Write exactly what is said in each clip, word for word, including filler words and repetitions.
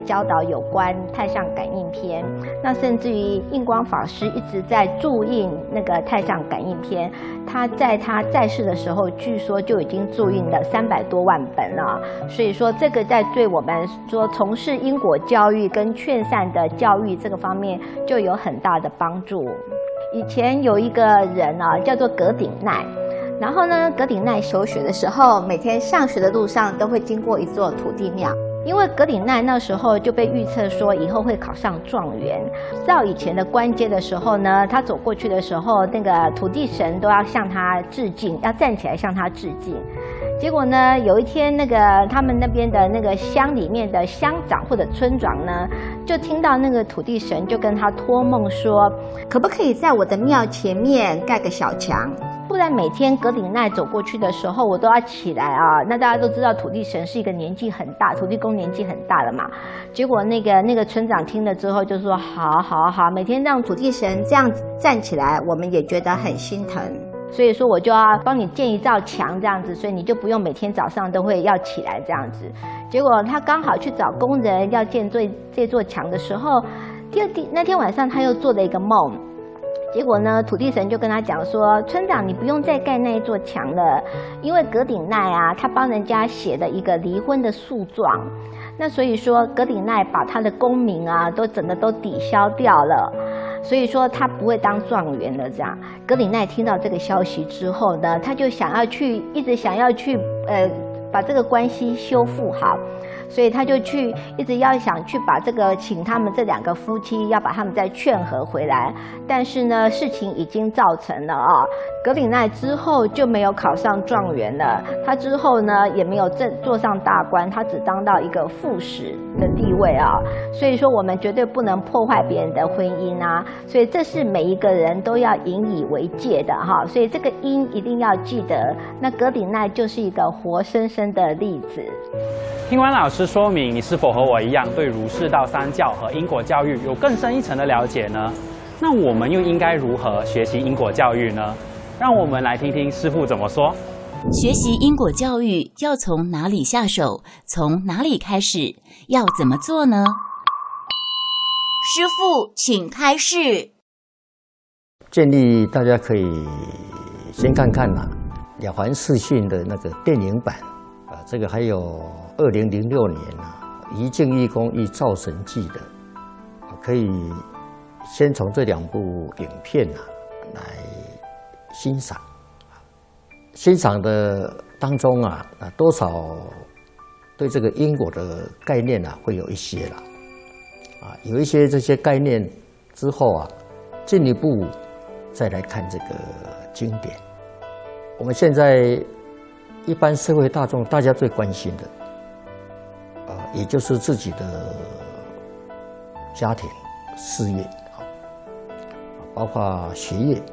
教导有关太上感应篇。那甚至于印光法师一直在注印那个太上感应篇，他在他在世的时候，据说就已经注印了三百多万本了。所以说，这个在对我们说从事因果教育跟劝善的教育这个方面，就有很大的帮助。以前有一个人啊，叫做葛鼎奈。然后呢，葛鼎奈求学的时候，每天上学的路上都会经过一座土地庙，因为葛鼎奈那时候就被预测说以后会考上状元。到以前的官阶的时候呢，他走过去的时候，那个土地神都要向他致敬，要站起来向他致敬。结果呢，有一天那个他们那边的那个乡里面的乡长或者村长呢，就听到那个土地神就跟他托梦说，可不可以在我的庙前面盖个小墙？不然每天葛鼎奈走过去的时候，我都要起来啊。那大家都知道土地神是一个年纪很大，土地公年纪很大了嘛。结果那个那个村长听了之后就说：好好好，每天让土地神这样站起来，我们也觉得很心疼。所以说我就要帮你建一道墙这样子，所以你就不用每天早上都会要起来这样子。结果他刚好去找工人要建这这座墙的时候，第二天那天晚上他又做了一个梦。结果呢，土地神就跟他讲说，村长你不用再盖那一座墙了，因为葛鼎奈啊，他帮人家写了一个离婚的诉状，那所以说葛鼎奈把他的功名啊都整个都抵消掉了，所以说他不会当状元了。这样，葛鼎奈听到这个消息之后呢，他就想要去，一直想要去呃把这个关系修复好。所以他就去一直要想去把这个请他们这两个夫妻要把他们再劝和回来，但是呢事情已经造成了啊。葛鼎奈之后就没有考上状元了，他之后呢也没有正坐上大官，他只当到一个副使的地位啊。所以说我们绝对不能破坏别人的婚姻啊，所以这是每一个人都要引以为戒的哈。所以这个因一定要记得，那葛鼎奈就是一个活生生的例子。 听完老师说明，你是否和我一样对儒释道三教和因果教育有更深一层的了解呢？那我们又应该如何学习因果教育呢？让我们来听听师父怎么说。 学习因果教育要从哪里下手？从哪里开始？要怎么做呢？师父，请开示。 建议大家可以先看看呐、啊，《了凡四训》的那个电影版啊，这个还有二零零六年啊，《一境一公一造神记》的，可以先从这两部影片啊来欣赏。欣赏的当中啊，啊多少对这个因果的概念啊会有一些啦，啊有一些这些概念之后啊，进一步再来看这个经典。我们现在一般社会大众大家最关心的，啊也就是自己的家庭、事业啊，包括学业。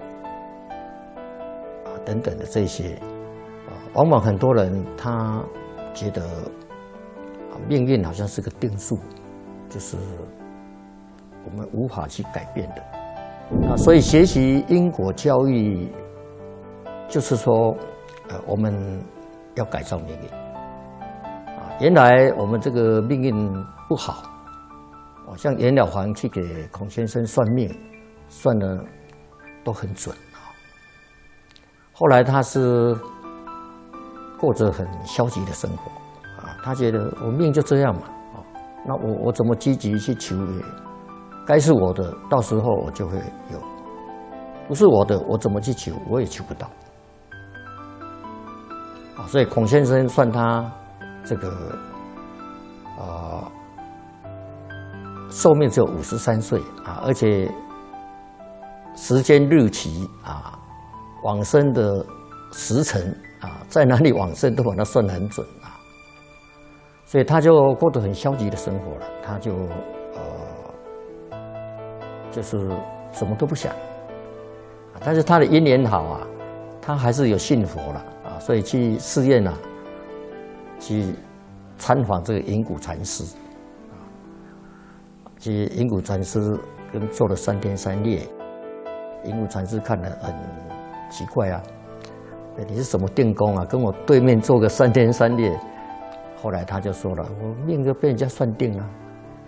等等的这些，啊，往往很多人他觉得，啊，命运好像是个定数，就是我们无法去改变的。啊，所以学习因果教育，就是说，呃，我们要改造命运。啊，原来我们这个命运不好，哦，像袁了凡去给孔先生算命，算的都很准。后来他是过着很消极的生活啊，他觉得我命就这样嘛，啊，那我我怎么积极去求也，该是我的，到时候我就会有；不是我的，我怎么去求，我也求不到。啊，所以孔先生算他这个啊、呃、寿命只有五十三岁啊，而且时间日期啊。往生的时辰啊，在哪里往生都把它算得很准啊，所以他就过得很消极的生活了，他就呃，就是什么都不想，但是他的因缘好啊，他还是有信佛了啊，所以去寺院啊，去参访这个隐谷禅师啊，去隐谷禅师跟做了三天三夜，隐谷禅师看了很。奇怪啊，你是什么定功啊？跟我对面做个三天三夜，后来他就说了，我命就被人家算定了。